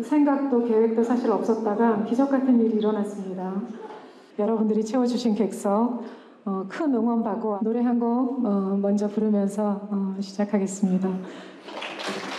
생각도 계획도 사실 없었다가 기적 같은 일이 일어났습니다. 여러분들이 채워주신 객석 큰 응원 받고 노래 한 곡 먼저 부르면서 시작하겠습니다.